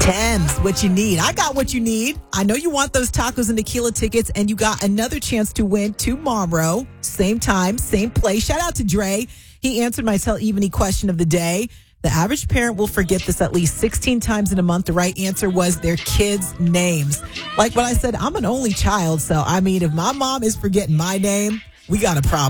Thames, what you need. I got what you need. I know you want those tacos and tequila tickets, and you got another chance to win tomorrow. Same time, same place. Shout out to Dre. He answered my Tell Ebony question of the day. The average parent will forget this at least 16 times in a month. The right answer was their kids' names. Like what I said, I'm an only child. So, I mean, if my mom is forgetting my name, we got a problem.